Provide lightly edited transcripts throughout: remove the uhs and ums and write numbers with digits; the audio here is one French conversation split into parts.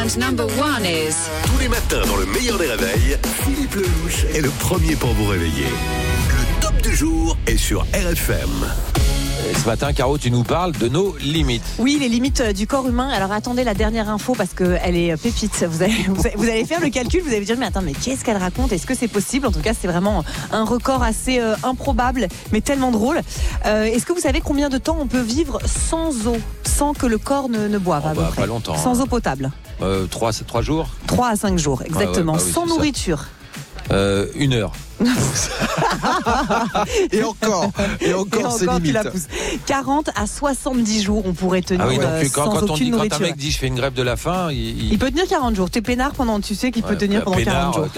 And number 1 is... Tous les matins dans le meilleur des réveils, Philippe Lelouch est le premier pour vous réveiller. Le top du jour est sur RFM. Ce matin, Caro, tu nous parles de nos limites. Oui, les limites du corps humain. Alors attendez la dernière info parce qu'elle est pépite. Vous allez faire le calcul, vous allez vous dire mais attends, mais qu'est-ce qu'elle raconte? Est-ce que c'est possible? En tout cas, c'est vraiment un record assez improbable, mais tellement drôle. Est-ce que vous savez combien de temps on peut vivre sans eau, sans que le corps ne boive à peu près? Pas longtemps. Sans eau potable. 3 jours 3 à 5 jours, exactement. Oui, sans nourriture. 1 heure. Et encore, c'est limite. 40 à 70 jours, on pourrait tenir sans aucune nourriture. Quand un mec dit je fais une grève de la faim, il peut tenir 40 jours. T'es peinard pendant, tu sais qu'il peut tenir pendant 40 jours.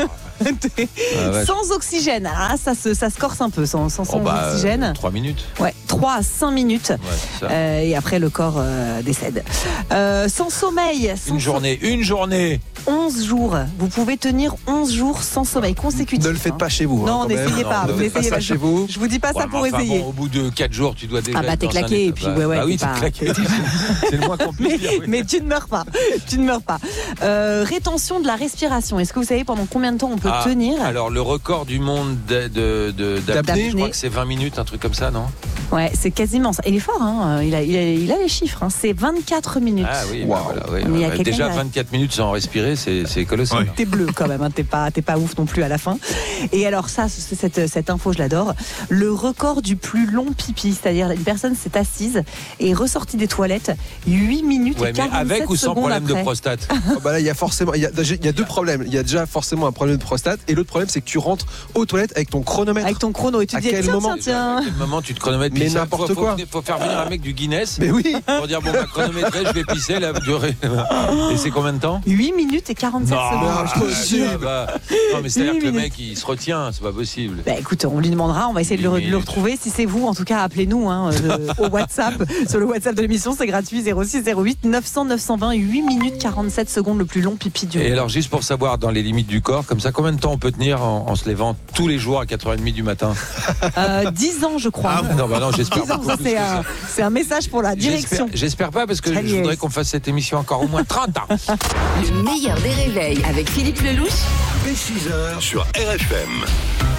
Sans oxygène. Alors là, ça se corse un peu sans oxygène. 3 minutes. Ouais, 3 à 5 minutes. Ouais, et après, le corps décède. Sans sommeil. Une journée. 11 jours. Vous pouvez tenir 11 jours sans sommeil consécutif. Ne le faites pas chez vous. Non, n'essayez pas. Ne faites pas ça chez vous. Je vous dis pas ça pour essayer. Bon, au bout de 4 jours, tu dois déjà. Ah bah t'es claqué et puis ouais. Ah oui, t'es claqué. C'est le moins qu'on puisse dire. Oui. Mais tu ne meurs pas. Rétention de la respiration. Est-ce que vous savez pendant combien de temps on peut tenir? Alors le record du monde d'apnée, je crois que c'est 20 minutes, un truc comme ça, non? Ouais, c'est quasiment ça. Il est fort, hein. Il a les chiffres. Hein. C'est 24 minutes. Ah oui, wow. Voilà, oui. Déjà 24 minutes sans respirer, c'est colossal. Ouais. T'es bleu quand même, hein. T'es pas ouf non plus à la fin. Et alors ça, cette info, je l'adore. Le record du plus long pipi, c'est-à-dire une personne s'est assise et est ressortie des toilettes 8 minutes et 47 secondes après. Avec ou sans problème de prostate? Là, il y a deux problèmes. Il y a déjà forcément un problème de prostate et l'autre problème, c'est que tu rentres aux toilettes avec ton chronomètre. Avec ton chrono et tu à dis quel moment tiens. À quel moment tu te chronomètres? Mais n'importe quoi. Faut faire venir un mec du Guinness. Mais oui. Pour dire bon, chronométré, je vais pisser là, durer. Et c'est combien de temps? 8 minutes et 47 secondes. Non, mais c'est-à-dire que le mec il se retient, c'est pas possible. Bah écoute, on lui demandera, on va essayer de le retrouver. Si c'est vous, en tout cas, appelez-nous au WhatsApp. Sur le WhatsApp de l'émission, c'est gratuit, 06 08 900 920, 8 minutes 47 secondes, le plus long pipi du monde. Et alors, juste pour savoir, dans les limites du corps, comme ça, combien de temps on peut tenir en se levant tous les jours à 4h30 du matin? 10 ans, je crois. Non, j'espère 10 ans, beaucoup ça, plus que ça. c'est un message pour la direction. J'espère pas, parce que je voudrais qu'on fasse cette émission encore au moins 30 ans. Le meilleur des réveils avec Philippe Lelouch. Dès 6h sur RFM.